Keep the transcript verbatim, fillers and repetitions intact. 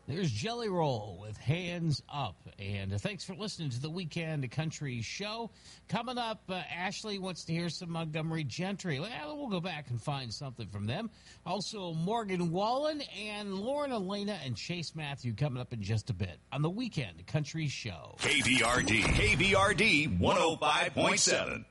There's Jelly Roll with Hands Up. And uh, thanks for listening to the Weekend Country Show. Coming up, uh, Ashley wants to hear some Montgomery Gentry. Well, we'll go back and find something from them. Also, Morgan Wallen and Lauren Elena and Chase Matthew coming up in just a bit on the Weekend Country Show. K B R D, K B R D one oh five point seven.